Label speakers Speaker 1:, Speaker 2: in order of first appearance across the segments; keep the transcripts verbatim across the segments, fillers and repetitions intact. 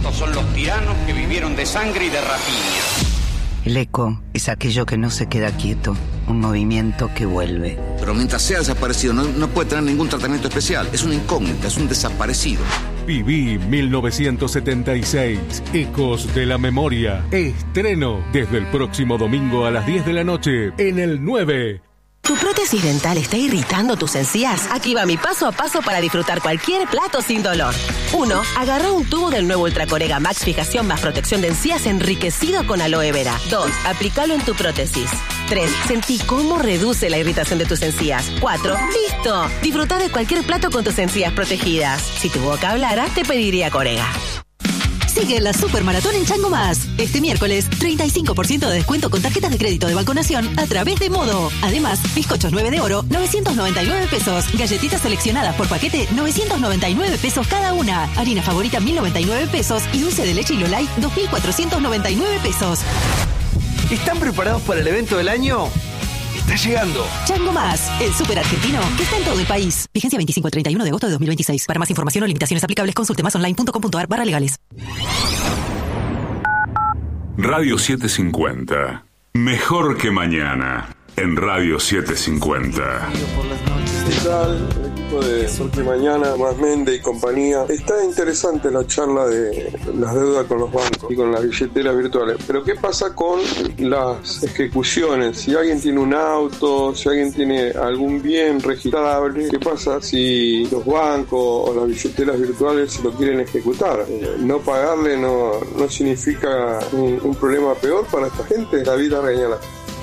Speaker 1: Estos son los tiranos que vivieron de sangre y de rapiña.
Speaker 2: El eco es aquello que no se queda quieto, un movimiento que vuelve.
Speaker 3: Pero mientras sea desaparecido no, no puede tener ningún tratamiento especial. Es una incógnita, es un desaparecido.
Speaker 4: Viví mil novecientos setenta y seis, Ecos de la Memoria. Estreno desde el próximo domingo a las diez de la noche en el nueve.
Speaker 5: ¿Tu prótesis dental está irritando tus encías? Aquí va mi paso a paso para disfrutar cualquier plato sin dolor. uno. Agarra un tubo del nuevo Ultracorega Max Fijación más protección de encías enriquecido con aloe vera. dos. Aplícalo en tu prótesis. tres. Sentí cómo reduce la irritación de tus encías. cuatro. ¡Listo! Disfruta de cualquier plato con tus encías protegidas. Si tu boca hablara, te pediría Corega.
Speaker 6: Sigue la Supermaratón en Chango Más. Este miércoles, treinta y cinco por ciento de descuento con tarjetas de crédito de Banco Nación a través de Modo. Además, bizcochos nueve de oro, novecientos noventa y nueve pesos. Galletitas seleccionadas por paquete, novecientos noventa y nueve pesos cada una. Harina favorita, mil noventa y nueve pesos. Y dulce de leche Hilo Light, dos mil cuatrocientos noventa y nueve pesos.
Speaker 7: ¿Están preparados para el evento del año? Está llegando.
Speaker 6: Chango Más, el súper argentino que está en todo el país. Vigencia veinticinco al treinta y uno de agosto de dos mil veintiséis. Para más información o limitaciones aplicables, consulte más online punto com punto a r barra legales.
Speaker 8: Radio setecientos cincuenta. Mejor que mañana. En Radio setecientos cincuenta.
Speaker 9: ¿Qué tal? El equipo de Porque Mañana, más Mende y compañía. Está interesante la charla de las deudas con los bancos y con las billeteras virtuales. Pero ¿qué pasa con las ejecuciones? Si alguien tiene un auto, si alguien tiene algún bien registrable, ¿qué pasa si los bancos o las billeteras virtuales lo quieren ejecutar? Eh, no pagarle no, no significa un, un problema peor para esta gente. David Argañala.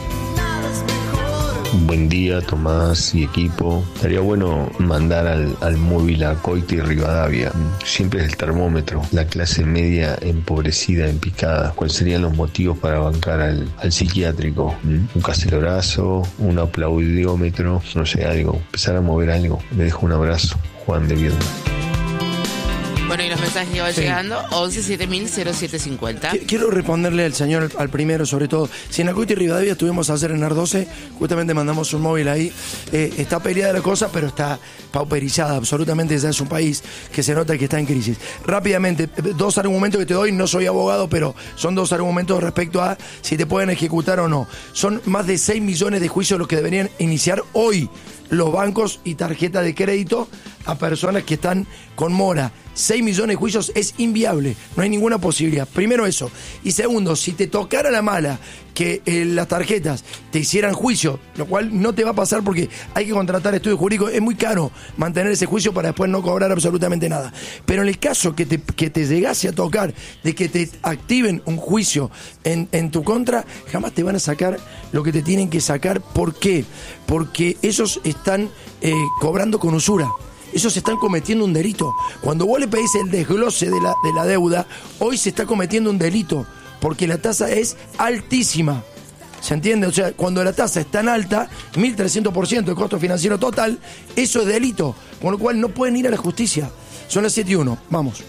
Speaker 10: Buen día, Tomás y equipo. Estaría bueno mandar al, al móvil a Coite y Rivadavia. Siempre es el termómetro. La clase media empobrecida, en picada. ¿Cuáles serían los motivos para bancar al, al psiquiátrico? ¿Mm? Un cacelorazo, un aplaudiómetro, no sé, algo. Empezar a mover algo. Le dejo un abrazo. Juan de Viedma.
Speaker 11: Bueno, y los mensajes que van sí. llegando, once siete mil cero siete cincuenta.
Speaker 12: Quiero responderle al señor, al primero sobre todo. Si en Acoite y Rivadavia estuvimos a hacer en AR doce, justamente mandamos un móvil ahí. Eh, está peleada la cosa, pero está pauperizada. Absolutamente, ya es un país que se nota que está en crisis. Rápidamente, dos argumentos que te doy. No soy abogado, pero son dos argumentos respecto a si te pueden ejecutar o no. Son más de seis millones de juicios los que deberían iniciar hoy los bancos y tarjeta de crédito a personas que están con mora. seis millones de juicios es inviable, no hay ninguna posibilidad. Primero eso. Y segundo, si te tocara la mala que eh, las tarjetas te hicieran juicio, lo cual no te va a pasar porque hay que contratar estudios jurídicos, es muy caro mantener ese juicio para después no cobrar absolutamente nada. Pero en el caso que te, que te llegase a tocar de que te activen un juicio en, en tu contra, jamás te van a sacar lo que te tienen que sacar. ¿Por qué? Porque ellos están eh, cobrando con usura. Ellos están cometiendo un delito. Cuando vos le pedís el desglose de la, de la deuda, hoy se está cometiendo un delito, porque la tasa es altísima. ¿Se entiende? O sea, cuando la tasa es tan alta, mil trescientos por ciento de costo financiero total, eso es delito. Con lo cual no pueden ir a la justicia. Son las siete y uno. Vamos.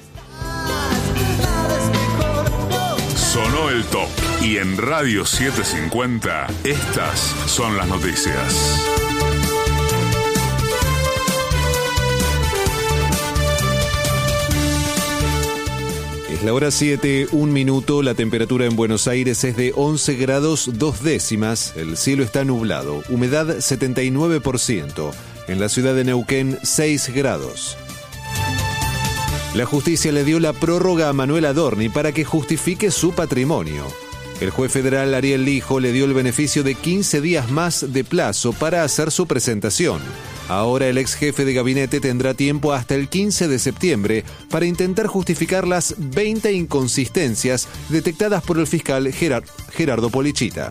Speaker 8: Sonó el top. Y en Radio setecientos cincuenta, estas son las noticias.
Speaker 13: La hora siete, un minuto, la temperatura en Buenos Aires es de once grados dos décimas, el cielo está nublado, humedad setenta y nueve por ciento, en la ciudad de Neuquén seis grados. La justicia le dio la prórroga a Manuel Adorni para que justifique su patrimonio. El juez federal Ariel Lijo le dio el beneficio de quince días más de plazo para hacer su presentación. Ahora el ex jefe de gabinete tendrá tiempo hasta el quince de septiembre para intentar justificar las veinte inconsistencias detectadas por el fiscal Gerard, Gerardo Polichita.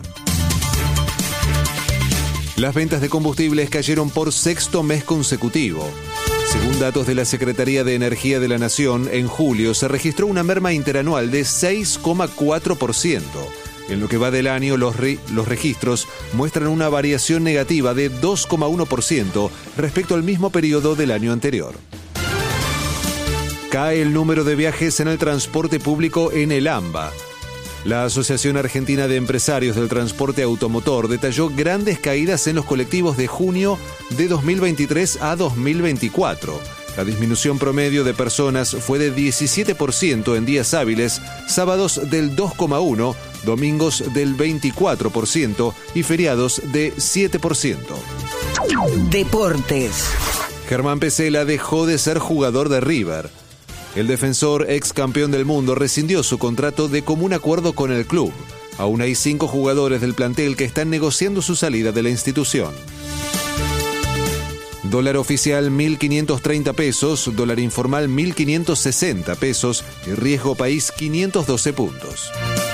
Speaker 13: Las ventas de combustibles cayeron por sexto mes consecutivo. Según datos de la Secretaría de Energía de la Nación, en julio se registró una merma interanual de seis coma cuatro por ciento. En lo que va del año, los, re- los registros muestran una variación negativa de dos coma uno por ciento respecto al mismo periodo del año anterior. Cae el número de viajes en el transporte público en el AMBA. La Asociación Argentina de Empresarios del Transporte Automotor detalló grandes caídas en los colectivos de junio de dos mil veintitrés a dos mil veinticuatro. La disminución promedio de personas fue de diecisiete por ciento en días hábiles, sábados del dos coma uno por ciento, domingos del veinticuatro por ciento y feriados de siete por ciento.
Speaker 2: Deportes.
Speaker 13: Germán Pesela dejó de ser jugador de River. El defensor ex campeón del mundo rescindió su contrato de común acuerdo con el club. Aún hay cinco jugadores del plantel que están negociando su salida de la institución. Dólar oficial mil quinientos treinta pesos, dólar informal mil quinientos sesenta pesos y riesgo país quinientos doce puntos.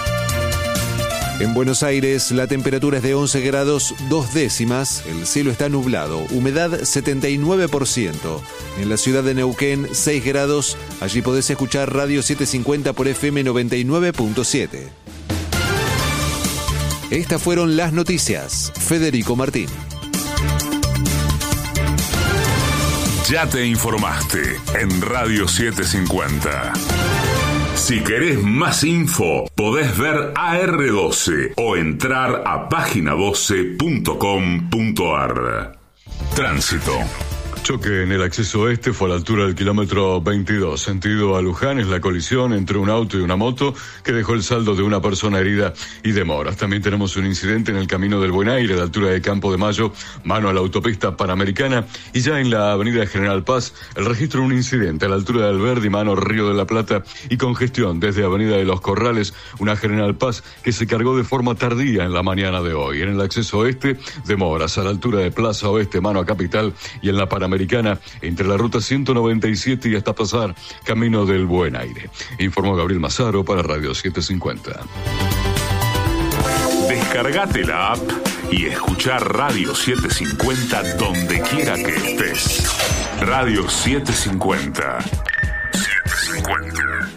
Speaker 13: En Buenos Aires la temperatura es de once grados dos décimas, el cielo está nublado, humedad setenta y nueve por ciento. En la ciudad de Neuquén seis grados, allí podés escuchar Radio setecientos cincuenta por F M noventa y nueve punto siete. Estas fueron las noticias. Federico Martín.
Speaker 8: Ya te informaste en Radio setecientos cincuenta. Si querés más info, podés ver A R doce o entrar a página doce punto com punto a r. Tránsito.
Speaker 14: Choque en el acceso oeste fue a la altura del kilómetro veintidós, sentido a Luján. Es la colisión entre un auto y una moto que dejó el saldo de una persona herida y demoras. También tenemos un incidente en el camino del Buen Aire, a la altura de Campo de Mayo, mano a la autopista Panamericana. Y ya en la avenida General Paz, el registro de un incidente a la altura de Alberdi, mano Río de la Plata, y congestión desde avenida de los Corrales, una General Paz que se cargó de forma tardía en la mañana de hoy. En el acceso oeste, demoras a la altura de Plaza Oeste, mano a Capital, y en la Panamericana, entre la ruta ciento noventa y siete y hasta pasar camino del Buen Aire. Informó Gabriel Mazaro para Radio setecientos cincuenta.
Speaker 8: Descargate la app y escuchá Radio setecientos cincuenta donde quiera que estés. Radio setecientos cincuenta. setecientos cincuenta.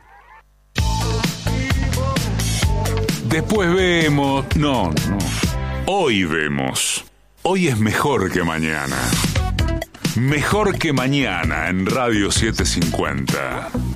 Speaker 8: Después vemos... No, no. Hoy vemos. Hoy es mejor que mañana. Mejor que mañana en Radio setecientos cincuenta.